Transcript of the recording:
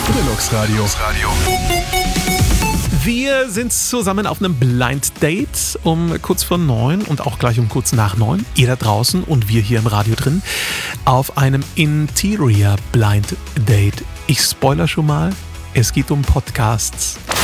Deluxe Radio. Wir sind zusammen auf einem Blind Date um kurz vor 9 und auch gleich um kurz nach 9. Ihr da draußen und wir hier im Radio drin auf einem Interior Blind Date. Ich spoiler schon mal, es geht um Podcasts.